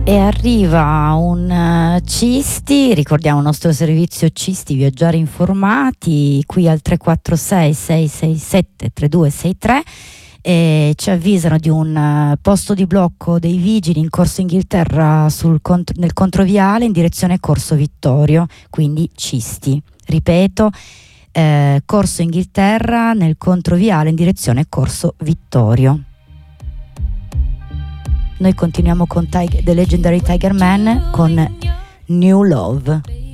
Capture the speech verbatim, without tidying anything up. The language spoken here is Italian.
E arriva un uh, Cisti, ricordiamo il nostro servizio Cisti, viaggiare informati, qui al tre quattro sei sei sei sette tre due sei tre, e ci avvisano di un uh, posto di blocco dei vigili in Corso Inghilterra sul cont- nel controviale in direzione Corso Vittorio, quindi Cisti. Ripeto, eh, Corso Inghilterra nel controviale in direzione Corso Vittorio. Noi continuiamo con Tiger, The Legendary Tiger Man con New Love.